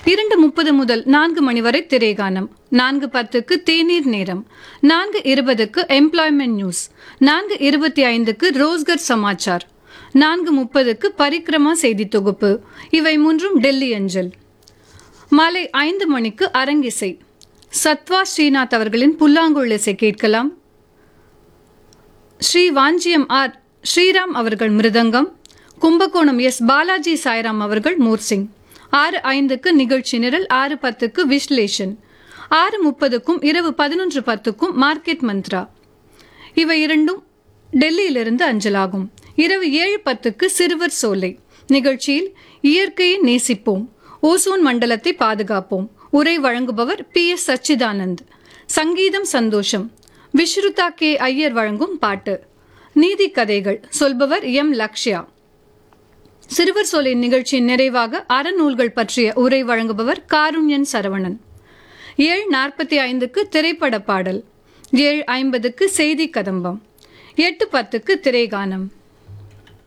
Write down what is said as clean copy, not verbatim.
2:30 முதல் 4 மணி வரை திரைகானம். 4:10க்கு தேநீர் நேரம். 4:20க்கு எம்ப்ளாய்மெண்ட் நியூஸ். 4:25க்கு ரோஸ்கர் சமாச்சார். 4:30க்கு பரிக்ரமா செய்தி தொகுப்பு. இவை மூன்றும் டெல்லி அஞ்சல். மாலை 5 மணிக்கு அரங்கிசை. சத்வா ஸ்ரீநாத் அவர்களின் புல்லாங்குழல் இசை கேட்கலாம். ஸ்ரீ வாஞ்சியம் ஆர் ஸ்ரீராம் அவர்கள் மிருதங்கம். கும்பகோணம் எஸ் பாலாஜி சாய்ராம் அவர்கள் மோர்சிங். 6:05க்கு நிகழ்ச்சி நிரல். 6:10க்கு விஸ்லேஷன். 6:30க்கும் இரவு 11:10க்கும் மார்க்கெட் மந்த்ரா. இவை இரண்டும் டெல்லியிலிருந்து அஞ்சலாகும். இரவு 7:10க்கு சிறுவர் சோலை நிகழ்ச்சியில் இயற்கையை நேசிப்போம், ஓசோன் மண்டலத்தை பாதுகாப்போம். உரை வழங்குபவர் PS சச்சிதானந்த். சங்கீதம் சந்தோஷம். விஸ்ருதா கே ஐயர் வழங்கும் பாட்டு. நீதி கதைகள் சொல்பவர் M லக்ஷ்யா. சிறுவர் சோலை நிகழ்ச்சியின் நிறைவாக அறநூல்கள் பற்றிய உரை வழங்குபவர் காருண்யன் சரவணன். 7:45க்கு திரைப்பட பாடல். 7:50க்கு செய்தி கதம்பம். 8:10க்கு திரைகானம்.